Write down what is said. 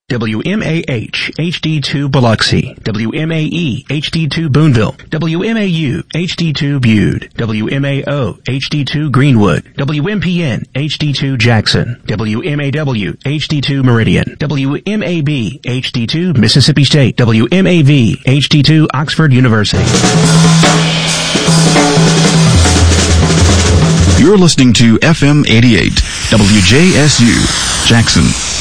WMAH HD2 Biloxi, WMAE HD2 Boonville, WMAU HD2 Bude, WMAO HD2 Greenwood, WMPN HD2 Jackson, WMAW HD2 Meridian, WMAB HD2 Mississippi State, WMAV HD2 Oxford University. You're listening to FM 88, WJSU, Jackson.